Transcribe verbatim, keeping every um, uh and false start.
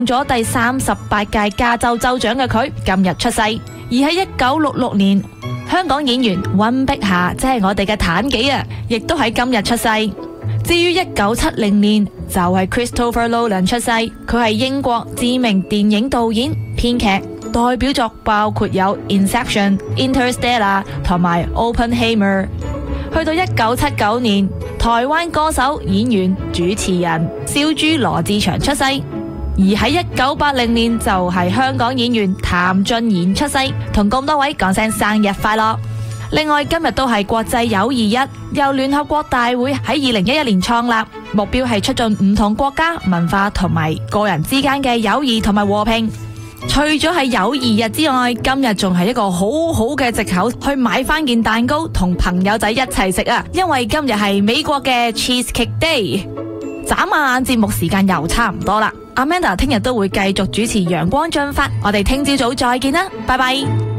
咗第三十八屆加州州長嘅佢今日出世。而喺一九六六年，香港演員溫碧霞，即係我哋嘅妲己啊，亦都喺今日出世。至於一九七零年就係 Christopher Nolan 出世，佢係英國知名電影導演、編劇，代表作包括有 Inception、Interstellar 同埋 Oppenheimer。去到一九七九年，台灣歌手、演員、主持人小豬羅志祥出世。而喺一九八零年就係香港演員譚俊彥出世，同咁多位講聲生日快樂。另外今日都係國際友誼日，由聯合國大會喺二零一一年創立，目標係促進唔同國家文化同埋個人之間嘅友誼同埋和平。除咗係友誼日之外，今日仲係一個好好嘅藉口去買翻件蛋糕同朋友仔一齊食啊！因為今日係美國嘅 Cheesecake Day。眨下眼節目時間又差唔多啦，Amanda 聽日都會繼續主持陽光進發，我哋聽朝早再見啦，拜拜。